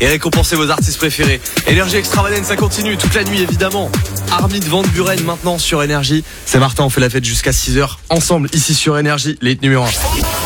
et récompenser vos artistes préférés. Énergie Extravagance, ça continue toute la nuit évidemment. Armin van Buuren maintenant sur Énergie. C'est Martin, on fait la fête jusqu'à 6h ensemble ici sur Énergie, les hits numéro 1.